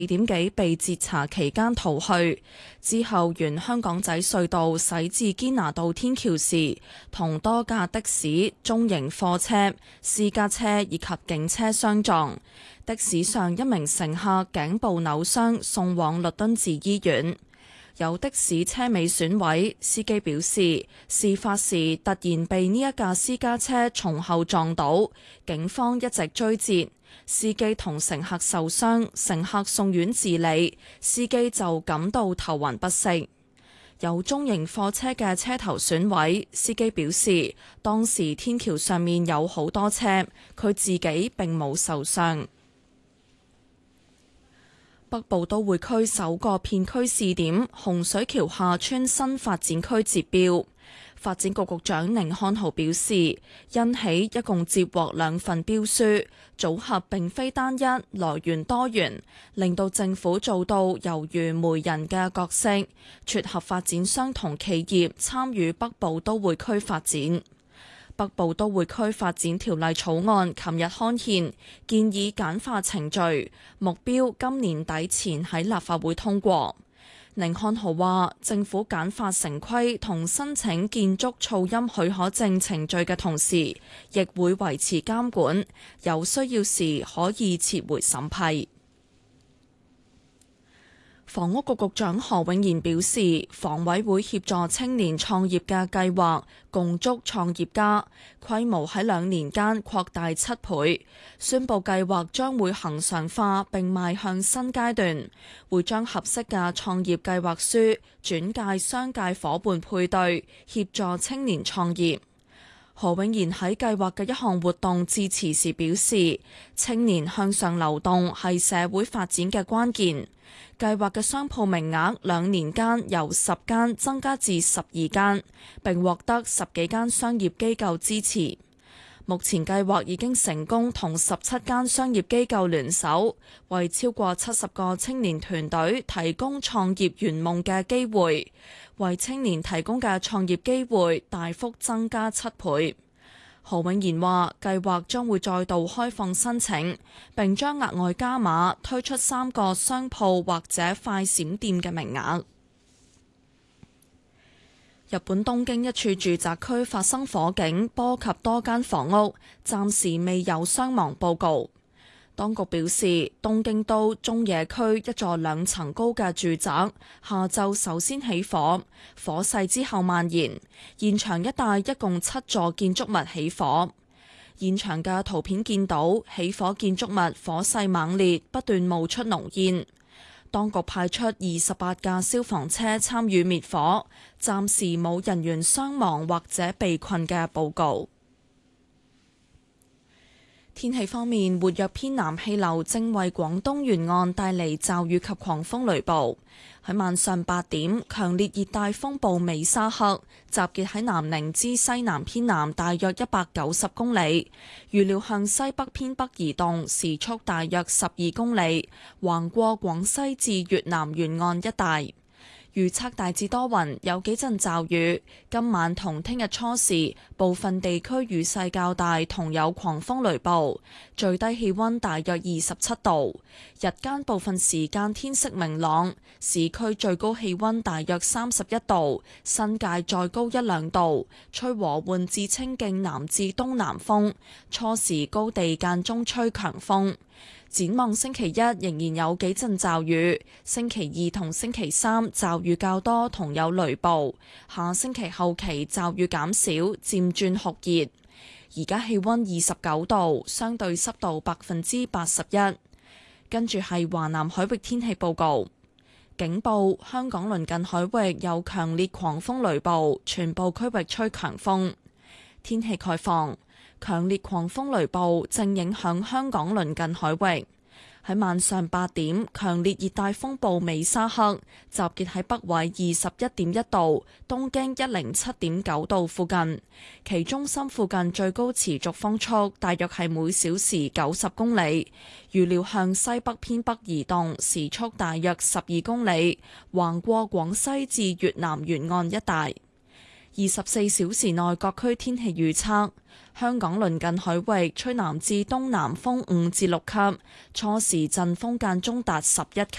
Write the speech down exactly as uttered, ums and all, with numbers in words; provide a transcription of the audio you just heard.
二點幾被截查期間逃去，之後沿香港仔隧道駛至堅拿道天橋時，同多架的士、中型貨車、私家車以及警車相撞。的士上一名乘客頸部扭傷，送往律敦治醫院。有的士車尾損毀，司機表示事發時突然被呢一架私家車從後撞倒，警方一直追截。司機同乘客受傷，乘客送院治理，司機就感到頭暈不適。有中型貨車嘅車頭損毀，司機表示當時天橋上面有好多車，佢自己並冇受傷。北部都會區首個片區試點洪水橋廈村新發展區截標。發展局局長寧漢豪表示，因起一共接獲兩份標書，組合並非單一，來源多元，令到政府做到猶如媒人嘅角色，撮合發展商同企業參與北部都會區發展。北部都會區發展條例草案琴日刊憲，建議簡化程序，目標今年底前喺立法會通過。寧漢豪話：政府簡化城規同申請建築噪音許可證程序嘅同時，亦會維持監管，有需要時可以撤回審批。房屋局局長何永賢表示，房委會協助青年創業嘅計劃共築創業家，規模喺兩年間擴大七倍，宣布計劃將會恆常化並邁向新階段，會將合適嘅創業計劃書轉介商界夥伴配對，協助青年創業。何永賢喺計劃嘅一項活動致辭時表示，青年向上流動係社會發展嘅關鍵。計劃嘅商鋪名額兩年間由十間增加至十二間，並獲得十幾間商業機構支持。目前計劃已經成功同十七間商業機構聯手，為超過七十個青年團隊提供創業圓夢嘅機會，為青年提供嘅創業機會大幅增加七倍。何永賢話：計劃將會再度開放申請，並將額外加碼推出三個商鋪或者快閃店嘅名額。日本東京一處住宅區發生火警，波及多間房屋，暫時未有傷亡報告。當局表示，東京都中野區一座兩層高嘅住宅下晝首先起火，火勢之後蔓延，現場一帶一共七座建築物起火。現場嘅圖片見到起火建築物火勢猛烈，不斷冒出濃煙。當局派出二十八架消防車參與滅火，暫時冇人員傷亡或者被困嘅報告。天氣方面，活躍偏南氣流正為廣東沿岸帶嚟驟雨及狂風雷暴。喺晚上八點，強烈熱帶風暴美沙克集結喺南寧之西南偏南大約一百九十公里，預料向西北偏北移動，時速大約十二公里，橫過廣西至越南沿岸一帶。預測大致多雲，有幾陣驟雨。今晚同聽日初時，部分地區雨勢較大，同有狂風雷暴。最低氣溫大約二十七度，日間部分時間天色明朗。市區最高氣溫大約三十一度，新界再高一兩度。吹和緩至清勁南至東南風，初時高地間中吹強風。展望星期一仍然有幾陣驟雨，星期二同星期三驟雨較多同有雷暴，下星期後期驟雨減少，漸轉酷熱。而家氣溫二十九度，相對濕度百分之八十一。跟住係華南海域天氣報告，警報：香港鄰近海域有強烈狂風雷暴，全部區域吹強風。天氣概況。強烈狂風雷暴正影響香港鄰近海域。喺晚上八點，強烈熱帶風暴美沙克集結喺北緯二十一點一度、東經一零七點九度附近，其中心附近最高持續風速大約係每小時九十公里，預料向西北偏北移動，時速大約十二公里，橫過廣西至越南沿岸一帶。 二十四小時內各區天氣預測：香港鄰近海域吹南至東南風五至六級，初時陣風間中達十一級。